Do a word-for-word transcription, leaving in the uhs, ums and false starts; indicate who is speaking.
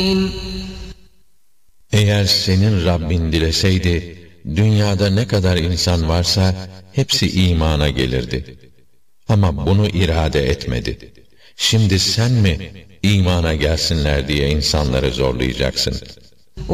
Speaker 1: Eğer senin Rabbin dileseydi, dünyada ne kadar insan varsa hepsi imana gelirdi. Ama bunu irade etmedi. Şimdi sen mi imana gelsinler diye insanları zorlayacaksın?